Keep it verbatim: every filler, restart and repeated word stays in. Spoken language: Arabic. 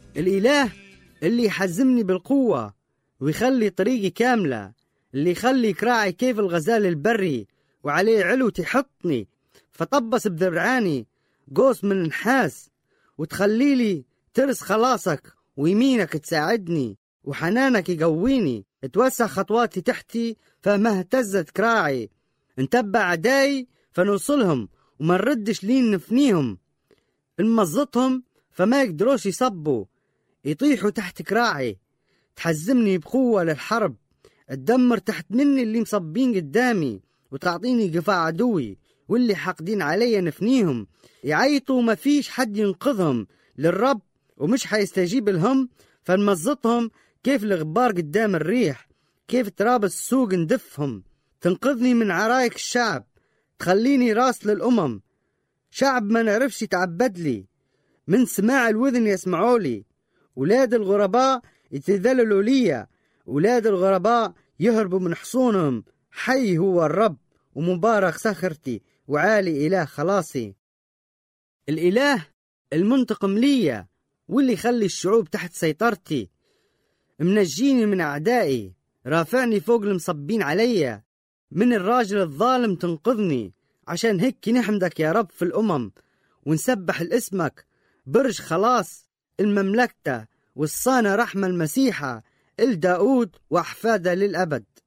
الإله اللي يحزمني بالقوة ويخلي طريقي كاملة، اللي يخلي كراعي كيف الغزال البري وعليه علو تحطني، فطبس بذرعاني قوس من نحاس، وتخليلي ترس خلاصك ويمينك تساعدني وحنانك يقويني، توسع خطواتي تحتي فما اهتزت كراعي، انتبع عداي فنوصلهم وما نردش لين نفنيهم، نمزطهم فما يقدروش يصبوا يطيحوا تحت كراعي، تحزمني بقوة للحرب، تدمر تحت مني اللي مصبين قدامي، وتعطيني قفاع عدوي واللي حاقدين علي نفنيهم، يعيطوا ما فيش حد ينقذهم للرب ومش حيستجيب لهم، فنمزطهم كيف الغبار قدام الريح، كيف تراب السوق ندفهم، تنقذني من عرايك الشعب، تخليني راس للأمم، شعب ما نعرفش يتعبد لي، من سماع الوذن يسمعوا لي، ولاد الغرباء يتذللوا لي، ولاد الغرباء يهربوا من حصونهم، حي هو الرب ومبارك سخرتي وعالي إله خلاصي. الإله المنتقم لي واللي يخلي الشعوب تحت سيطرتي، منجيني من أعدائي، رافعني فوق المصبين علي، من الراجل الظالم تنقذني، عشان هيك نحمدك يا رب في الأمم، ونسبح لاسمك برج خلاص المملكة والصانة رحمة المسيحة الداود وأحفاده للأبد.